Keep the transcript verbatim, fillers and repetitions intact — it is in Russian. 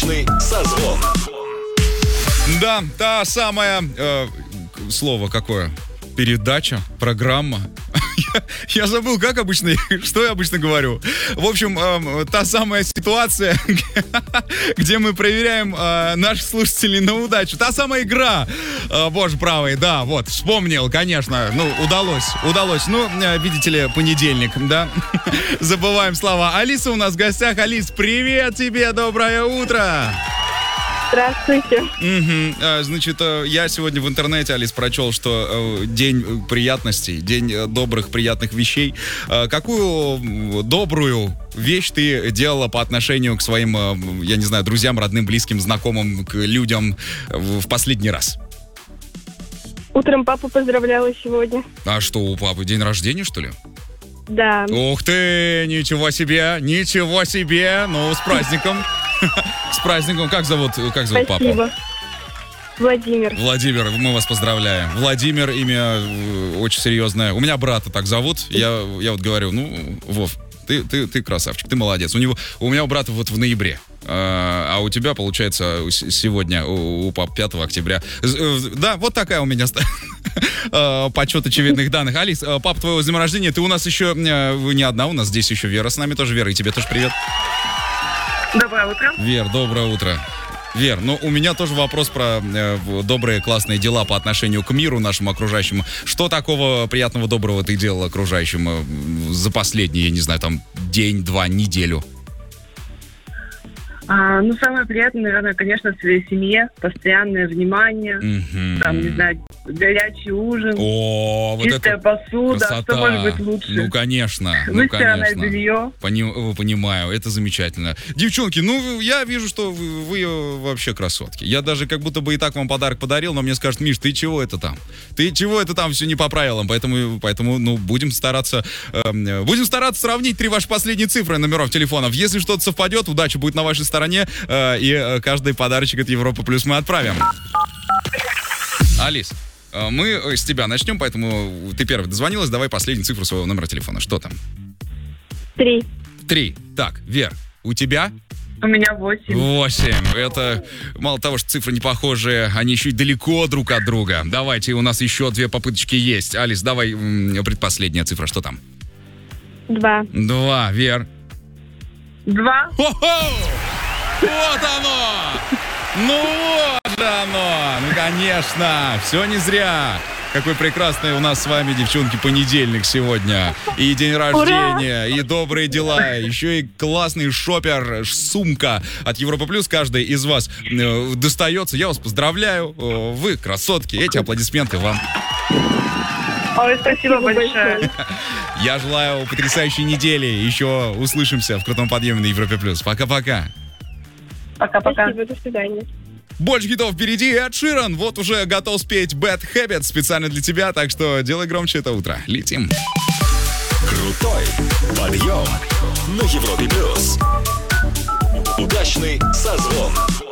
Удачный созвон. Да, та самая... Э, слово какое? Передача, программа. Я, я забыл, как обычно, что я обычно говорю. В общем, э, та самая ситуация, где мы проверяем э, наших слушателей на удачу. Та самая игра. Э, боже правый, да, вот, вспомнил, конечно. Ну, удалось, удалось. Ну, э, видите ли, понедельник, да? Забываем слова. Алиса у нас в гостях. Алис, привет тебе, доброе утро. Здравствуйте. Угу. А, значит, я сегодня в интернете, Алис, прочел, что э, день приятностей, день э, добрых, приятных вещей. Э, какую добрую вещь ты делала по отношению к своим, э, я не знаю, друзьям, родным, близким, знакомым, к людям в, в последний раз? Утром папу поздравляла сегодня. А что, у папы день рождения, что ли? Да. Ух ты, ничего себе, ничего себе. Ну, с праздником. С праздником. Как зовут, как зовут папу? Спасибо. Владимир. Владимир, мы вас поздравляем. Владимир, имя э, очень серьезное. У меня брата так зовут. Я, я вот говорю, ну, Вов, ты, ты, ты красавчик, ты молодец. У него, у меня у брата вот в ноябре. А у тебя, получается, сегодня, у, у пап пятого октября. Да, вот такая у меня подсчет очевидных данных. Алис, папа твоего дня рождения, ты у нас еще не одна, у нас здесь еще Вера с нами тоже. Вера, и тебе тоже привет. Доброе утро. Вер, доброе утро. Вер, ну у меня тоже вопрос про э, добрые, классные дела по отношению к миру нашему окружающему. Что такого приятного, доброго ты делал окружающим э, за последний, я не знаю, там, день, два, неделю? А, ну, самое приятное, наверное, конечно, в своей семье. Постоянное внимание. Mm-hmm. Там, не знаю, горячий ужин. О, вот чистая это посуда. красота. Что может быть лучше? Ну, конечно. Ну, Выстиранное конечно. белье. Пони- понимаю, это замечательно. Девчонки, ну, я вижу, что вы, вы вообще красотки. Я даже как будто бы и так вам подарок подарил, но мне скажут: Миш, ты чего это там? Ты чего это там все не по правилам? Поэтому, поэтому ну, будем стараться э, будем стараться сравнить три ваши последние цифры номеров телефонов. Если что-то совпадет, удача будет на вашей стороне, э, и э, каждый подарочек от Европа Плюс мы отправим. Алис, э, мы с тебя начнем, поэтому ты первый дозвонилась. Давай последнюю цифру своего номера телефона. Что там? Три. Три. Так, Вер, у тебя? У меня восемь. Восемь. Это мало того, что цифры не похожие, они еще и далеко друг от друга. Давайте, у нас еще две попыточки есть. Алис, давай м- предпоследняя цифра. Что там? Два. Два. Вер. Два. Хо-хо! Вот оно! Ну вот же оно! Ну, конечно! Все не зря! Какой прекрасный у нас с вами, девчонки, понедельник сегодня. И день рождения, и добрые дела, еще и классный шопер, сумка от Европа Плюс. Каждый из вас э, достается. Я вас поздравляю. Вы красотки. Эти аплодисменты вам. Ой, спасибо большое. Я желаю потрясающей недели. Еще услышимся в крутом подъеме на Европе Плюс. Пока-пока. Пока-пока. Спасибо, до свидания. Больше хитов впереди. Эд Ширан вот уже готов спеть Bad Habits специально для тебя, так что делай громче это утро. Летим. Крутой подъем на Европе Плюс. Удачный созвон.